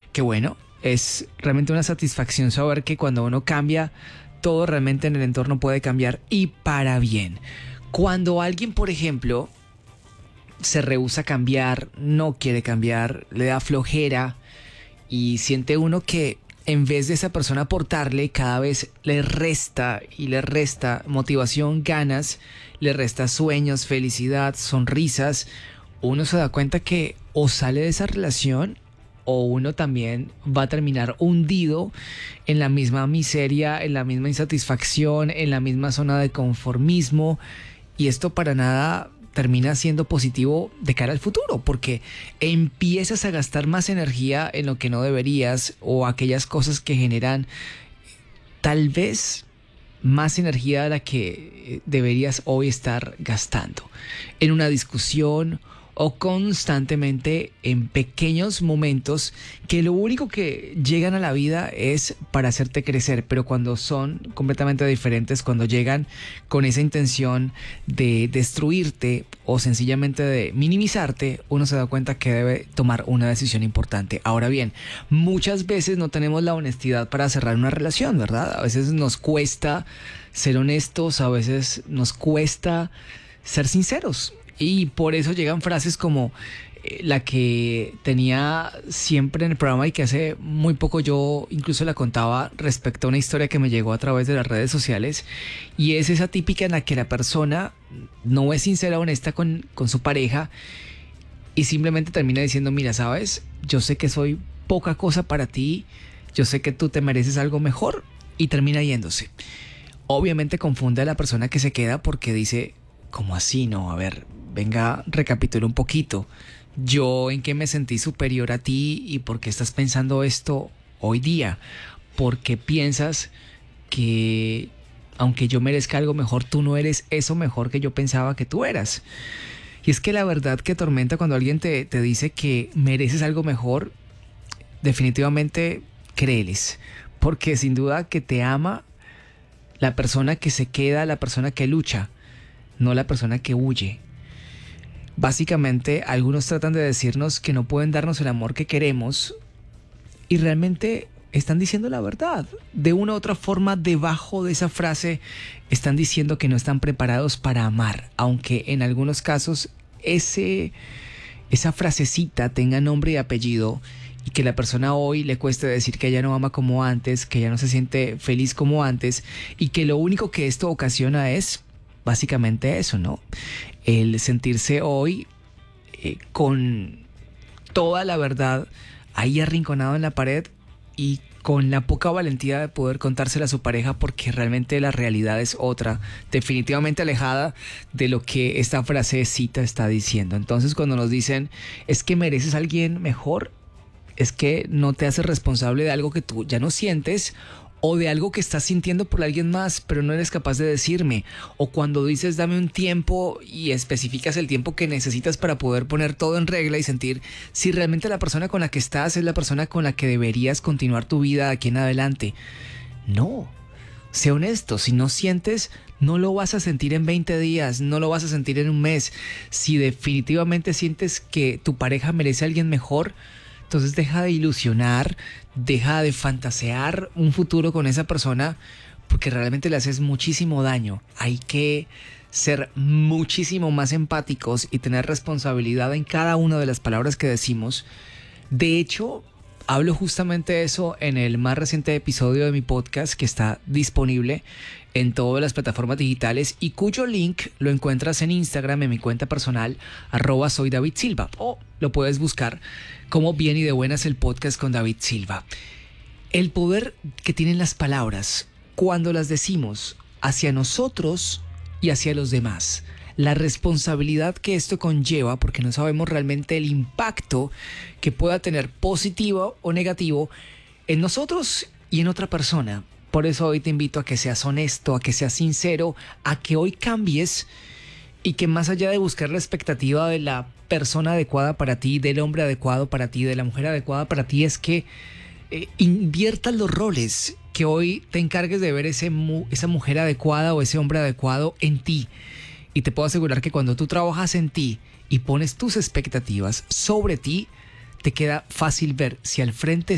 Qué bueno, es realmente una satisfacción saber que cuando uno cambia, todo realmente en el entorno puede cambiar y para bien. Cuando alguien, por ejemplo, se rehúsa a cambiar, no quiere cambiar, le da flojera y siente uno que en vez de esa persona aportarle, cada vez le resta y le resta motivación, ganas, le resta sueños, felicidad, sonrisas, uno se da cuenta que o sale de esa relación o uno también va a terminar hundido en la misma miseria, en la misma insatisfacción, en la misma zona de conformismo, y esto para nada termina siendo positivo de cara al futuro, porque empiezas a gastar más energía en lo que no deberías o aquellas cosas que generan tal vez más energía de la que deberías hoy estar gastando en una discusión o constantemente en pequeños momentos que lo único que llegan a la vida es para hacerte crecer, pero cuando son completamente diferentes, cuando llegan con esa intención de destruirte o sencillamente de minimizarte, uno se da cuenta que debe tomar una decisión importante. Ahora bien, muchas veces no tenemos la honestidad para cerrar una relación, ¿verdad? A veces nos cuesta ser honestos, a veces nos cuesta ser sinceros. Y por eso llegan frases como la que tenía siempre en el programa y que hace muy poco yo incluso la contaba respecto a una historia que me llegó a través de las redes sociales. Y es esa típica en la que la persona no es sincera, honesta con su pareja y simplemente termina diciendo, mira, sabes, yo sé que soy poca cosa para ti, yo sé que tú te mereces algo mejor, y termina yéndose. Obviamente confunde a la persona que se queda porque dice, ¿cómo así? No, a ver, venga, recapitula un poquito. Yo en qué me sentí superior a ti y por qué estás pensando esto hoy día. Porque piensas que aunque yo merezca algo mejor, tú no eres eso mejor que yo pensaba que tú eras. Y es que la verdad que atormenta cuando alguien te dice que mereces algo mejor, definitivamente créeles. Porque sin duda que te ama la persona que se queda, la persona que lucha, no la persona que huye. Básicamente, algunos tratan de decirnos que no pueden darnos el amor que queremos y realmente están diciendo la verdad. De una u otra forma, debajo de esa frase, están diciendo que no están preparados para amar, aunque en algunos casos esa frasecita tenga nombre y apellido y que la persona hoy le cueste decir que ella no ama como antes, que ella no se siente feliz como antes y que lo único que esto ocasiona es básicamente eso, ¿no? El sentirse hoy con toda la verdad ahí arrinconado en la pared y con la poca valentía de poder contársela a su pareja porque realmente la realidad es otra, definitivamente alejada de lo que esta frasecita está diciendo. Entonces cuando nos dicen es que mereces a alguien mejor, es que no te haces responsable de algo que tú ya no sientes o de algo que estás sintiendo por alguien más, pero no eres capaz de decirme. O cuando dices dame un tiempo y especificas el tiempo que necesitas para poder poner todo en regla y sentir si realmente la persona con la que estás es la persona con la que deberías continuar tu vida de aquí en adelante. No, sé honesto, si no sientes, no lo vas a sentir en 20 días, no lo vas a sentir en un mes. Si definitivamente sientes que tu pareja merece a alguien mejor, entonces deja de ilusionar, deja de fantasear un futuro con esa persona porque realmente le haces muchísimo daño. Hay que ser muchísimo más empáticos y tener responsabilidad en cada una de las palabras que decimos. De hecho, hablo justamente de eso en el más reciente episodio de mi podcast que está disponible en todas las plataformas digitales y cuyo link lo encuentras en Instagram en mi cuenta personal @soydavidsilva o lo puedes buscar como Bien y de Buenas el podcast con David Silva. El poder que tienen las palabras cuando las decimos hacia nosotros y hacia los demás. La responsabilidad que esto conlleva porque no sabemos realmente el impacto que pueda tener positivo o negativo en nosotros y en otra persona. Por eso hoy te invito a que seas honesto, a que seas sincero, a que hoy cambies y que más allá de buscar la expectativa de la persona adecuada para ti, del hombre adecuado para ti, de la mujer adecuada para ti, es que inviertas los roles, que hoy te encargues de ver esa mujer adecuada o ese hombre adecuado en ti. Y te puedo asegurar que cuando tú trabajas en ti y pones tus expectativas sobre ti, te queda fácil ver si al frente